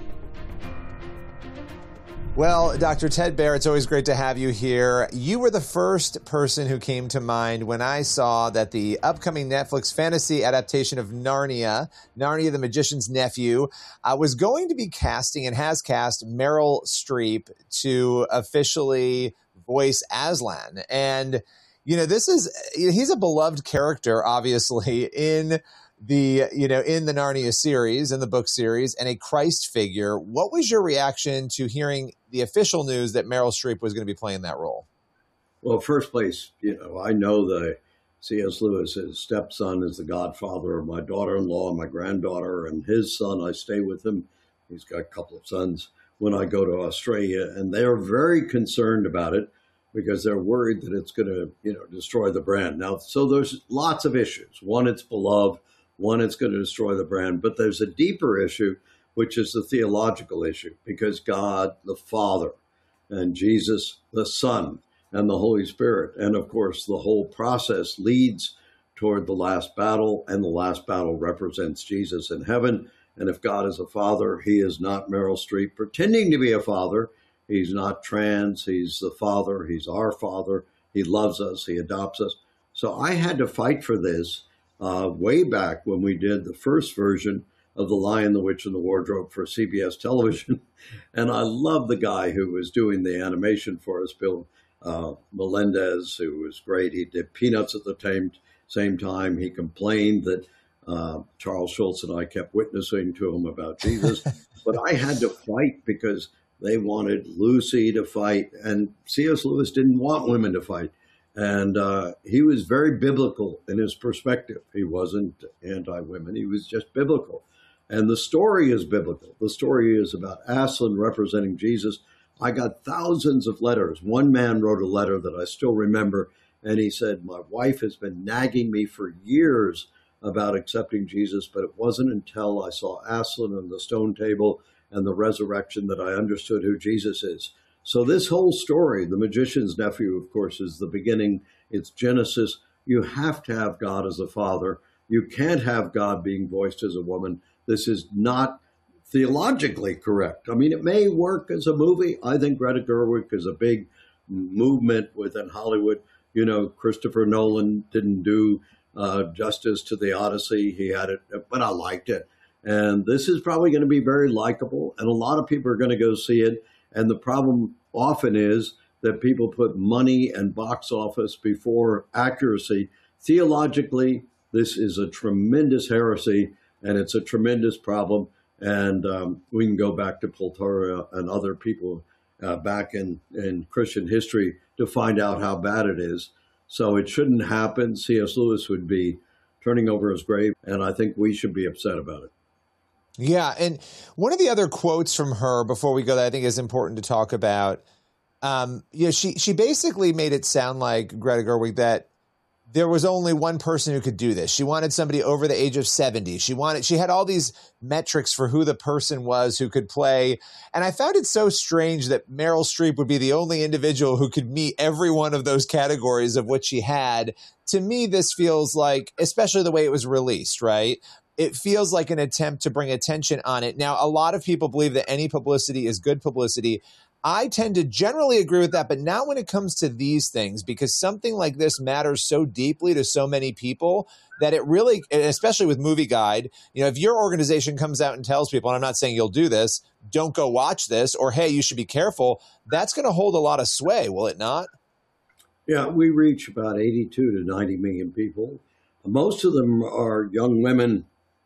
Well, Doctor Ted Baehr, it's always great to have you here. You were the first person who came to mind when I saw that the upcoming Netflix fantasy adaptation of Narnia, Narnia the Magician's Nephew, uh, was going to be casting and has cast Meryl Streep to officially voice Aslan. And, you know, this is, he's a beloved character, obviously, in the, you know, in the Narnia series, in the book series, and a Christ figure. What was your reaction to hearing the official news that Meryl Streep was going to be playing that role? Well, first place, you know, I know the C S Lewis's stepson is the godfather of my daughter-in-law and my granddaughter, and his son, I stay with him. He's got a couple of sons when I go to Australia, and they're very concerned about it because they're worried that it's going to, you know, destroy the brand. Now, so there's lots of issues. One, it's beloved. One, it's going to destroy the brand. But there's a deeper issue, which is the theological issue, because God, the Father, and Jesus, the Son, and the Holy Spirit, and of course, the whole process leads toward the last battle, and the last battle represents Jesus in heaven. And if God is a father, he is not Meryl Streep pretending to be a father. He's not trans. He's the Father. He's our Father. He loves us. He adopts us. So I had to fight for this uh, way back when we did the first version of The Lion, the Witch, and the Wardrobe for C B S television. And I love the guy who was doing the animation for us, Bill uh, Melendez, who was great. He did Peanuts at the same, same time. He complained that uh, Charles Schultz and I kept witnessing to him about Jesus. But I had to fight because they wanted Lucy to fight, and C S Lewis didn't want women to fight. And uh, he was very biblical in his perspective. He wasn't anti-women. He was just biblical. And the story is biblical. The story is about Aslan representing Jesus. I got thousands of letters. One man wrote a letter that I still remember, and he said, my wife has been nagging me for years about accepting Jesus, but it wasn't until I saw Aslan on the stone table and the resurrection that I understood who Jesus is. So this whole story, The Magician's Nephew, of course, is the beginning. It's Genesis. You have to have God as a father. You can't have God being voiced as a woman. This is not theologically correct. I mean, it may work as a movie. I think Greta Gerwig is a big movement within Hollywood. You know, Christopher Nolan didn't do uh, justice to the Odyssey. He had it, but I liked it. And this is probably going to be very likable, and a lot of people are going to go see it. And the problem often is that people put money and box office before accuracy. Theologically, this is a tremendous heresy, and it's a tremendous problem. And um, we can go back to Pultoria and other people uh, back in, in Christian history to find out how bad it is. So it shouldn't happen. C S Lewis would be turning over his grave, and I think we should be upset about it. Yeah, and one of the other quotes from her before we go that I think is important to talk about, um, you know, she she basically made it sound like, Greta Gerwig, that there was only one person who could do this. She wanted somebody over the age of seventy. She wanted she had all these metrics for who the person was who could play. And I found it so strange that Meryl Streep would be the only individual who could meet every one of those categories of what she had. To me, this feels like, especially the way it was released, right? It feels like an attempt to bring attention on it. Now, a lot of people believe that any publicity is good publicity. I tend to generally agree with that, but not when it comes to these things, because something like this matters so deeply to so many people that it really, especially with Movie Guide, you know, if your organization comes out and tells people, and I'm not saying you'll do this, don't go watch this, or, hey, you should be careful, that's going to hold a lot of sway, will it not? Yeah, we reach about eighty-two to ninety million people. Most of them are young women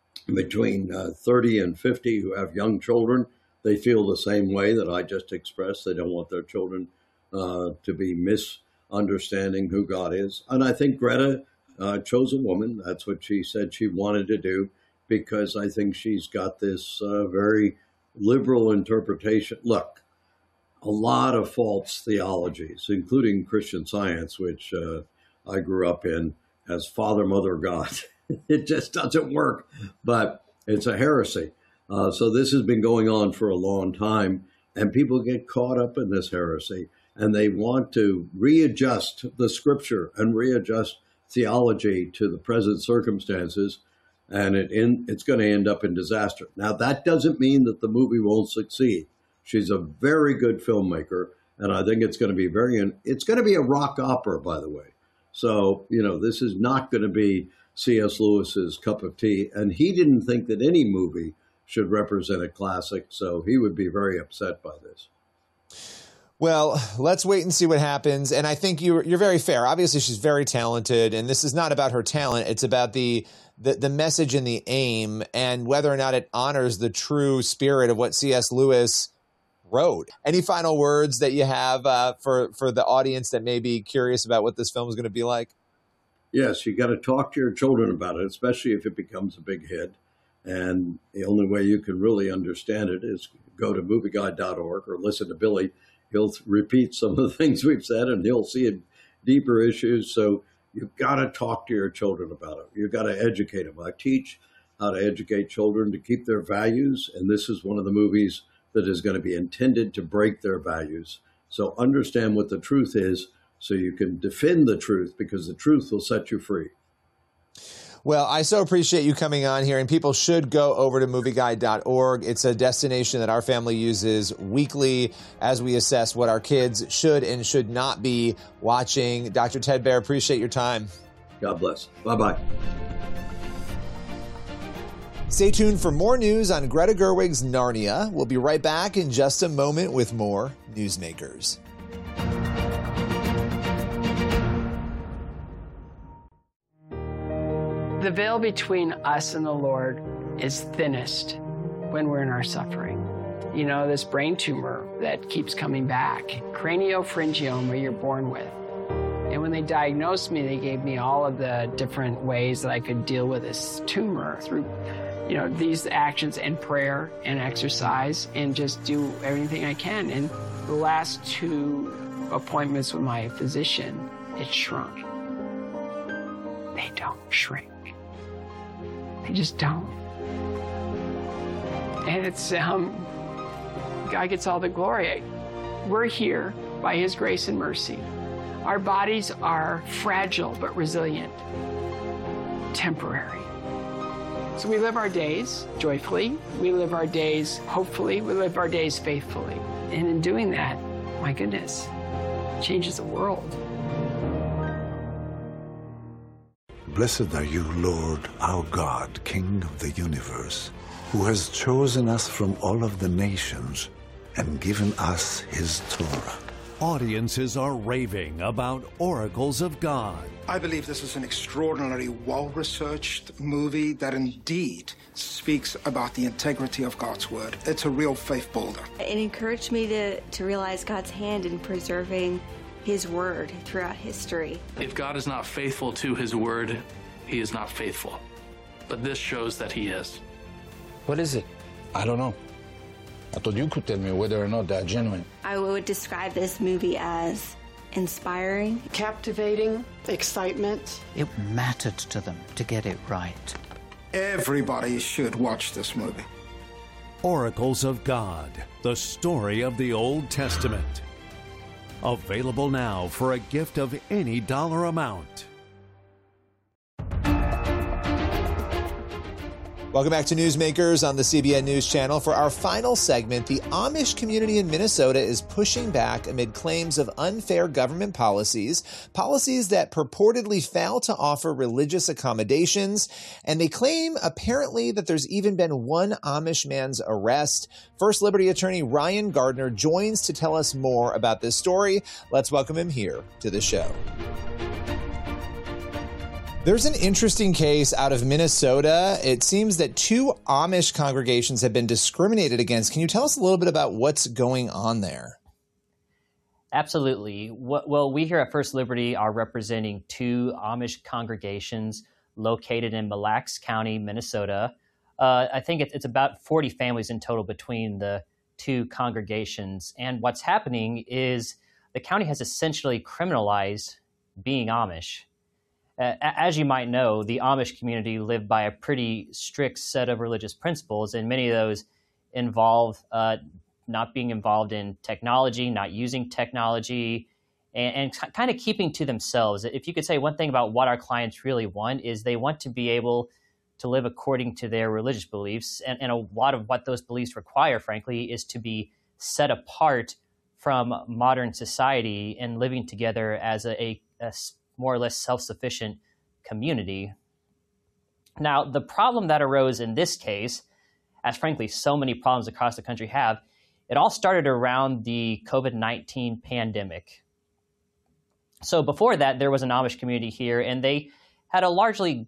between uh, thirty and fifty who have young children. They feel the same way that I just expressed. They don't want their children uh, to be misunderstanding who God is. And I think Greta uh, chose a woman. That's what she said she wanted to do, because I think she's got this uh, very liberal interpretation. Look, a lot of false theologies, including Christian Science, which uh, I grew up in, as Father, Mother, God. It just doesn't work, but it's a heresy. Uh, so this has been going on for a long time. And people get caught up in this heresy, and they want to readjust the scripture and readjust theology to the present circumstances, and it in, it's going to end up in disaster. Now, that doesn't mean that the movie won't succeed. She's a very good filmmaker, and I think it's going to be very, it's going to be a rock opera, by the way. So, you know, this is not going to be C S Lewis's cup of tea, and he didn't think that any movie should represent a classic, so he would be very upset by this. Well, let's wait and see what happens. And I think you're, you're very fair. Obviously, she's very talented, and this is not about her talent. It's about the, the, the message and the aim and whether or not it honors the true spirit of what C S Lewis wrote. Any final words that you have uh, for, for the audience that may be curious about what this film is going to be like? Yes, you got to talk to your children about it, especially if it becomes a big hit. And the only way you can really understand it is go to movie guide dot org or listen to Billy. He'll repeat some of the things we've said, and he'll see deeper issues. So you've got to talk to your children about it. You've got to educate them. I teach how to educate children to keep their values, and this is one of the movies that is going to be intended to break their values. So understand what the truth is so you can defend the truth, because the truth will set you free. Well, I so appreciate you coming on here, and people should go over to movie guide dot org. It's a destination that our family uses weekly as we assess what our kids should and should not be watching. Doctor Ted Baehr, appreciate your time. God bless. Bye-bye. Stay tuned for more news on Greta Gerwig's Narnia. We'll be right back in just a moment with more Newsmakers. The veil between us and the Lord is thinnest when we're in our suffering. You know, this brain tumor that keeps coming back, craniopharyngioma you're born with. And when they diagnosed me, they gave me all of the different ways that I could deal with this tumor through, you know, these actions and prayer and exercise and just do everything I can. And the last two appointments with my physician, it shrunk. They don't shrink. They just don't. And it's, um, God gets all the glory. We're here by His grace and mercy. Our bodies are fragile but resilient, temporary. So we live our days joyfully. We live our days hopefully. We live our days faithfully. And in doing that, my goodness, it changes the world. Blessed are you, Lord, our God, King of the universe, who has chosen us from all of the nations and given us his Torah. Audiences are raving about Oracles of God. I believe this is an extraordinarily well-researched movie that indeed speaks about the integrity of God's word. It's a real faith builder. It encouraged me to, to realize God's hand in preserving His word throughout history. If God is not faithful to His word, He is not faithful. But this shows that He is. What is it? I don't know. I thought you could tell me whether or not they're genuine. I would describe this movie as inspiring, captivating, excitement. It mattered to them to get it right. Everybody should watch this movie. Oracles of God, the story of the Old Testament. Available now for a gift of any dollar amount. Welcome back to Newsmakers on the C B N News Channel. For our final segment, the Amish community in Minnesota is pushing back amid claims of unfair government policies, policies that purportedly fail to offer religious accommodations, and they claim apparently that there's even been one Amish man's arrest. First Liberty attorney Ryan Gardner joins to tell us more about this story. Let's welcome him here to the show. There's an interesting case out of Minnesota. It seems that two Amish congregations have been discriminated against. Can you tell us a little bit about what's going on there? Absolutely. Well, we here at First Liberty are representing two Amish congregations located in Mille Lacs County, Minnesota. Uh, I think it's about forty families in total between the two congregations. And what's happening is the county has essentially criminalized being Amish. Uh, as you might know, the Amish community live by a pretty strict set of religious principles, and many of those involve uh, not being involved in technology, not using technology, and, and kind of keeping to themselves. If you could say one thing about what our clients really want is they want to be able to live according to their religious beliefs. And, and a lot of what those beliefs require, frankly, is to be set apart from modern society and living together as a, a, a more or less self-sufficient community. Now, the problem that arose in this case, as frankly so many problems across the country have, it all started around the COVID nineteen pandemic. So before that, there was an Amish community here, and they had a largely